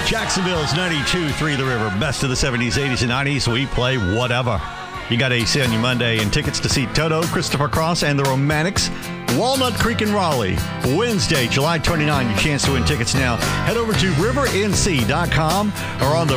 Jacksonville's 92.3 The River. Best of the 70s, 80s, and 90s. We play whatever. You got AC on your Monday and tickets to see Toto, Christopher Cross, and the Romantics. Walnut Creek in Raleigh. Wednesday, July 29. Your chance to win tickets now. Head over to rivernc.com or on the